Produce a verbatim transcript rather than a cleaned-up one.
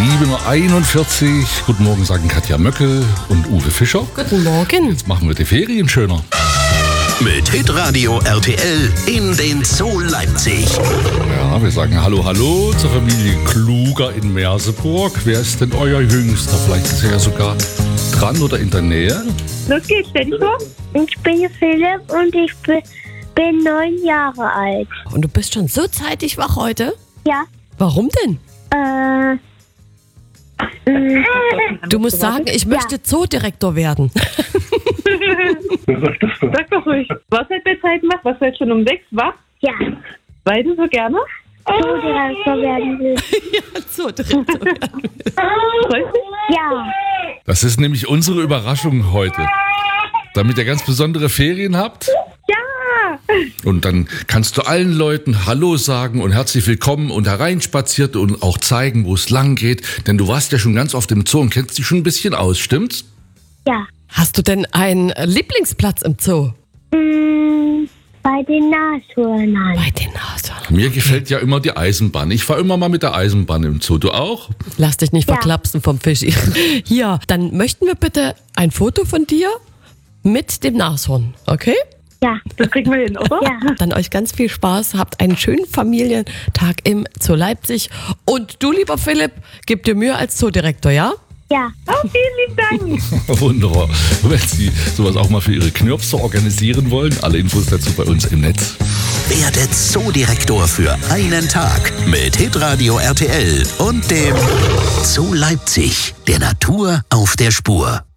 sieben Uhr einundvierzig. Guten Morgen sagen Katja Möckel und Uwe Fischer. Guten Morgen. Jetzt machen wir die Ferien schöner. Mit Hitradio R T L in den Zoo Leipzig. Ja, wir sagen Hallo, Hallo zur Familie Kluger in Merseburg. Wer ist denn euer Jüngster? Vielleicht ist er ja sogar dran oder in der Nähe. Los geht's, stell dich vor. Ich bin Philipp und ich bin, bin neun Jahre alt. Und du bist schon so zeitig wach heute? Ja. Warum denn? Äh. mh, Du musst sagen, ich möchte Zoodirektor werden. Sag doch ruhig. Was hat der Zeit macht? Was seid schon um sechs wach? ja. Weil du so gerne? Zoodirektor werden will. Ja, Zoodirektor werden. Freust dich? Ja. Das ist nämlich unsere Überraschung heute. Damit ihr ganz besondere Ferien habt. Ja. Und dann kannst du allen Leuten Hallo sagen und herzlich willkommen und hereinspaziert und auch zeigen, wo es lang geht. Denn du warst ja schon ganz oft im Zoo und kennst dich schon ein bisschen aus, stimmt's? Ja. Hast du denn einen Lieblingsplatz im Zoo? Mh, bei den Nashörnern. Bei den Nashörnern. Mir gefällt ja immer die Eisenbahn. Ich fahre immer mal mit der Eisenbahn im Zoo. Du auch? Lass dich nicht Ja. verklapsen vom Fischi. Hier, dann möchten wir bitte ein Foto von dir mit dem Nashorn, okay? Ja. Das kriegen wir hin, oder? Ja. Dann euch ganz viel Spaß, habt einen schönen Familientag im Zoo Leipzig. Und du, lieber Philipp, gib dir Mühe als Zoodirektor, ja? Ja. Oh, vielen lieben Dank. Wunderbar. Wenn Sie sowas auch mal für Ihre Knirpse organisieren wollen, alle Infos dazu bei uns im Netz. Werdet Zoodirektor für einen Tag mit Hitradio R T L und dem Zoo Leipzig, der Natur auf der Spur.